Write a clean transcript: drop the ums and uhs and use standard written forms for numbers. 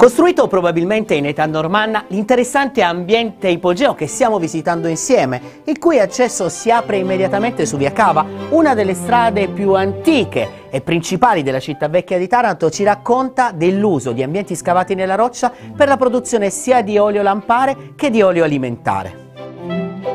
Costruito probabilmente in età normanna, l'interessante ambiente ipogeo che stiamo visitando insieme, il cui accesso si apre immediatamente su Via Cava, una delle strade più antiche e principali della città vecchia di Taranto, ci racconta dell'uso di ambienti scavati nella roccia per la produzione sia di olio lampare che di olio alimentare.